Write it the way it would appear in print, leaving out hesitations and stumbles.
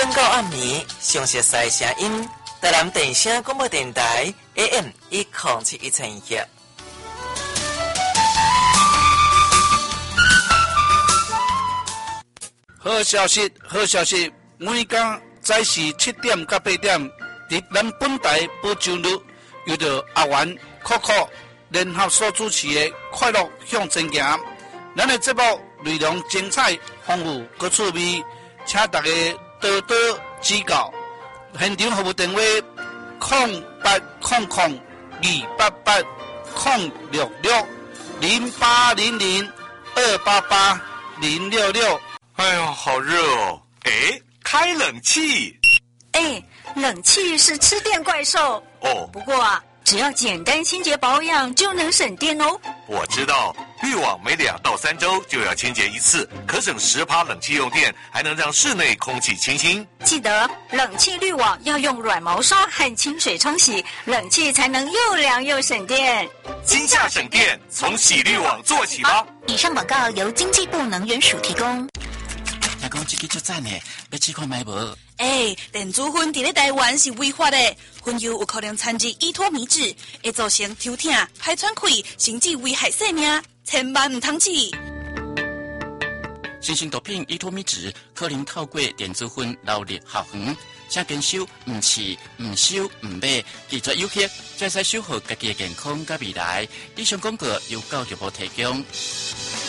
点到暗暝，详细赛声音，台南电声广播电台 AM107121。 好消息，好消息！每天早时7点到8点，伫咱本台播出率，由着阿元、Coco联合所主持的《快乐向前行》。咱的节目内容精彩、丰富、佮趣味，请大家多多指教。现场服务电话：0800-066-0800-288-066。 哎呦，好热哦！哎，开冷气。 哎，冷气是吃电怪兽哦。 不过啊，只要简单清洁保养就能省电哦。 我知道，滤网每2到3周就要清洁一次，可省10%冷气用电，还能让室内空气清新。 记得冷气滤网要用软毛刷和清水冲洗，冷气才能又凉又省电。 今夏省电，从洗滤网做起吧。 以上广告由经济部能源署提供。 听讲这个足赞的，要试看买无？ 电子烟伫咧台湾是违法的，烟油有可能掺入依托米脂，会造成头痛、排喘气，甚至危害生命，千万唔通试。 新型毒品依托米脂可能透过电子烟流入校园，请坚守唔试、唔收、唔买，拒绝诱骗，才使守护家己的健康甲未来。以上广告由教育部提供。